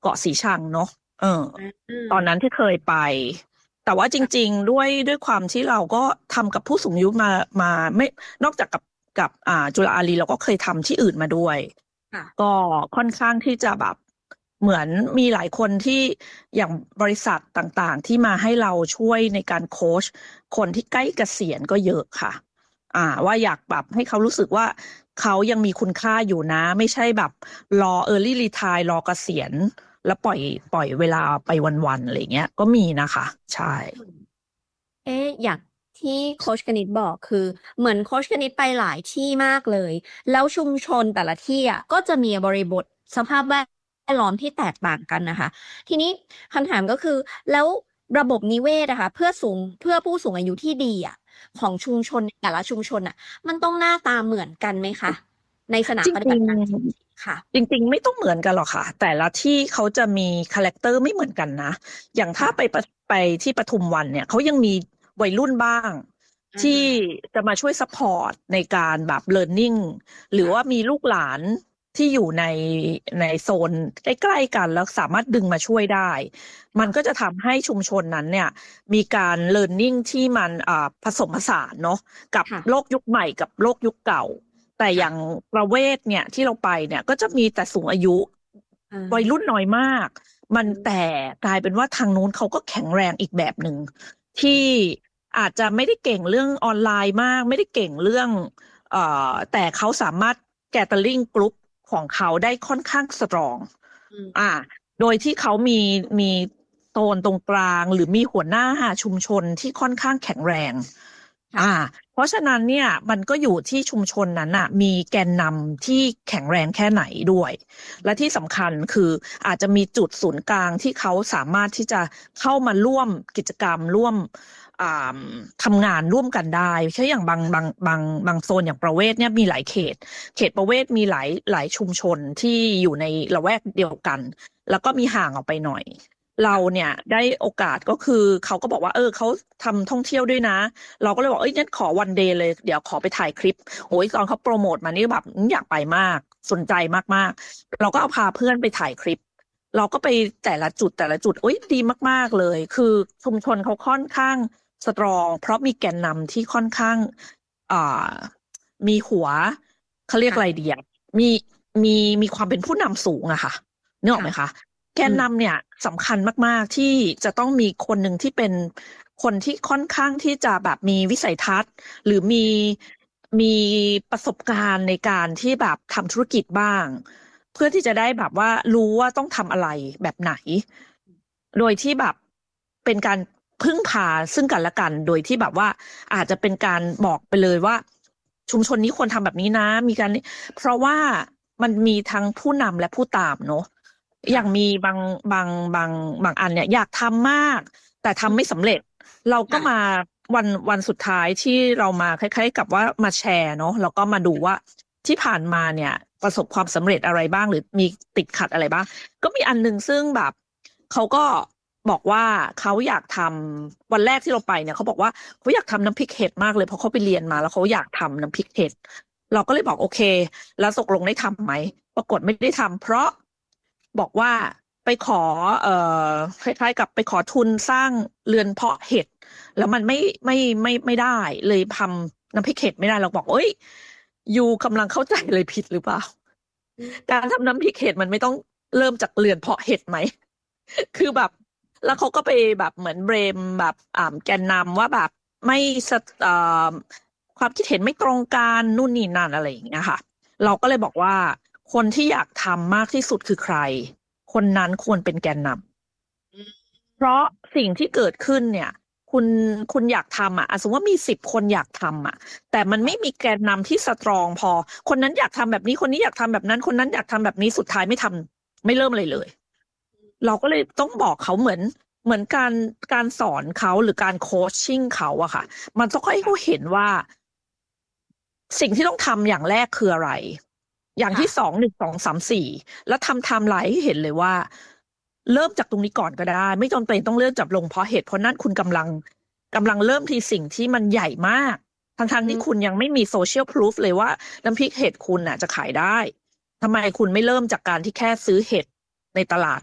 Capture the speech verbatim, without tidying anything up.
เกาะสีชังเนาะเอออ่ตอนนั้นาที่เคยไป แต่ว่าจริงๆด้วยด้วยความที่เราก็ทำกับผู้สูงอายุมามาไม่นอกจากกับกับอ่าจุฬาอารีเราก็เคยทำที่อื่นมาด้วยค่ะก็ค่อนข้างที่จะแบบเหมือนมีหลายคนที่อย่างบริษัทต่างๆที่มาให้เราช่วยในการโค้ชคนที่ใกล้เกษียณก็เยอะค่ะอ่าว่าอยากแบบให้เขารู้สึกว่าเขายังมีคุณค่าอยู่นะไม่ใช่แบบรอ early retire รอเกษียณแล้วปล่อยปล่อยเวลาไปวันๆอะไรเงี้ยก็มีนะคะใช่เอ๊ะอยากที่โค้ชกนิษฐ์บอกคือเหมือนโค้ชกนิษฐ์ไปหลายที่มากเลยแล้วชุมชนแต่ละที่อ่ะก็จะมีบริบทสภาพแวดล้อมที่แตกต่างกันนะคะทีนี้คำถามก็คือแล้วระบบนิเวศอะค่ะเพื่อสูงเพื่อผู้สูงอายุที่ดีอะของชุมชนแต่ละชุมชนอะมันต้องหน้าตาเหมือนกันไหมคะในสนามปฏิจริงบัติการจริงๆค่ะๆจริงๆไม่ต้องเหมือนกันหรอกค่ะแต่ละที่เขาจะมีคาแรคเตอร์ไม่เหมือนกันนะอย่างถ้าไปค่ะปะไปที่ปทุมวันเนี่ยเขายังมีวัยรุ่นบ้างที่อ่าฮะจะมาช่วยซัพพอร์ตในการแบบเลิร์นนิ่งหรือว่าค่ะมีลูกหลานที่อยู่ในในโซนใกล้ๆกันแล้วสามารถดึงมาช่วยได้มันก็จะค่ะทำให้ชุมชนนั้นเนี่ยมีการเลิร์นนิ่งที่มันอ่าผสมผสานเนาะกับค่ะโลกยุคใหม่กับโลกยุคเก่า แต่อค่ะย่างประเวศเนี่ยที่เราไปเนี่ยก็จะมีแต่สูงอายุอ่วัยรุ่นาน้อยมากมันอืแต่มกลายเป็นว่าทางนู้นเขาก็แข็งแรงอีกแบบหนึ่งที่อาจจะไม่ได้เก่งเรื่องออนไลน์มากไม่ได้เก่งเรื่องเอ่อแต่เขาสามารถแก t เ e อริ n งกรุ๊ปของเขาได้ค่อนข้างสตรองอือ่ามโดยที่เขามีมีโซนตรงกลางหรือมีหัวหน้าชุมชนที่ค่อนข้างแข็งแรงอ่าค่ะเพราะฉะนั้นเนี่ยมันก็อยู่ที่ชุมชนนั้นน่ะมีแกนนำที่แข็งแรงแค่ไหนด้วยและที่สำคัญคืออาจจะมีจุดศูนย์กลางที่เขาสามารถที่จะเข้ามาร่วมกิจกรรมร่วมอ่าทำงานร่วมกันได้แค่อย่างบางบางบางบางโซนอย่างประเวศเนี่ยมีหลายเขตเขตประเวศมีหลายหลายชุมชนที่อยู่ในละแวกเดียวกันแล้วก็มีห่างออกไปหน่อยเราเนี่ยได้โอกาสก็คือเขาก็บอกว่าเออเขาทำท่องเที่ยวด้วยนะ เราก็เลยบอกเอ้ยงั้นขอวันเดย์เลยเดี๋ยวขอไปถ่ายคลิปโอ้ยตอนเขาโปรโมทมานี่แบบอยากไปมากสนใจมากๆเราก็เอาพาเพื่อนไปถ่ายคลิปเราก็ไปแต่ละจุดแต่ละจุดโอ้ยดีมากๆเลยคือชุมชนเขาค่อนข้างสตรองเพราะมีแกนนำที่ค่อนข้างอ่ามีหัวเขาเรียกอะไรค่ะดีอะมีมีมีความเป็นผู้นำสูงอะค่ะนึกออกค่ะไหมคะแกอืมนนำเนี่ยสำคัญมากๆที่จะต้องมีคนหนึ่งที่เป็น คนที่ค่อนข้างที่จะแบบมีวิสัยทัศน์หรือมีมีประสบการณ์ในการที่แบบทำธุรกิจบ้างเพื่อที่จะได้แบบว่ารู้ว่าต้องทำอะไรแบบไหนโดยที่แบบเป็นการพึ่งพาซึ่งกันและกันโดยที่แบบว่าอาจจะเป็นการบอกไปเลยว่าชุมชนนี้ควรทำแบบนี้นะมีการเพราะว่ามันมีทั้งผู้นำและผู้ตามเนอะอย่างมีค่ะบางบางบางบางอันเนี่ยอยากทำมากแต่อืทำไม่มสำเร็จ เราก็มาค่ะวันวันสุดท้ายที่เรามาคล้ายๆกับว่ามาแชร์เนาะแล้วก็มาดูว่าที่ผ่านมาเนี่ยประสบความสำเร็จอะไรบ้างหรือมีติดขัดอะไรบ้างก็มีอันหนึงซึ่งแบบเขาก็บอกว่าเขาอยากทำวันแรกที่เราไปเนี่ยเขาบอกว่าเขาอยากทำน้ำพริกเห็ดมากเลยเพราะเขาไปเรียนมาแล้วเขาอยากทำน้ำพริกเห็ดเราก็เลยบอกโอเคแล้วตกลงได้ทำไหมปรากฏไม่ได้ทำเพราะบอกว่าไปขอเอ่อคล้ายๆกับไปขอทุนสร้างเรือนเพาะเห็ด แล้วมันไม่ไม่ไม่ไม่ได้เลยทำน้ำพริกเห็ดไม่ได้เราบอกเอ้ยยูกำลังเข้าใจเลยผิดหรือเปล่าอืมการทำน้ำพริกเห็ดมันไม่ต้องเริ่มจากเรือนเพาะเห็ดไหมคือแบบแล้วเขาก็ไปแบบเหมือนเบรมแบบอ่าแกนนำว่าแบบไม่สะเอ่อความคิดเห็นไม่ตรงกันนู่นนี่นั่นอะไรอย่างเงี้ยค่ะเราก็เลยบอกว่าคนที่อยากทำมากที่สุดคือใครคนนั้นควรเป็นแกนนำอืมเพราะสิ่งที่เกิดขึ้นเนี่ยคุณคุณอยากทำอ่ะอ่ะสมมติว่ามีสิบคนอยากทำอ่ะแต่มันไม่มีค่ะแกนนำที่สตรองพอคนนั้นอยากทำแบบนี้คนนี้อยากทำแบบนั้นคนนั้นอยากทำแบบนี้สุดท้ายไม่ทำไม่เริ่มอะไรเลยเราก็เลยต้องบอกเขาเหมือนเหมือนการการสอนเขาหรือการโคชชิ่งเขาอะค่ะมันต้องให้เขาค่ะเห็นว่าสิ่งที่ต้องทำอย่างแรกคืออะไรอย่างค่ะที่สองหนึ่งสองสามสี่แล้วทำไทม์ไลน์ให้เห็นเลยว่าเริ่มจากตรงนี้ก่อนก็ได้ไม่จำเป็นต้องเริ่มจากลงเพราะเหตุเพราะนั่นคุณกำลังกำลังเริ่มที่สิ่งที่มันใหญ่มากทั้งๆที่คุณอืมยังไม่มีโซเชียลพ o ูฟเลยว่าน้ำพริกเห็ดคุณน่ะจะขายได้ทำไมคุณไม่เริ่มจากการที่แค่ซื้อเห็ดในตลาด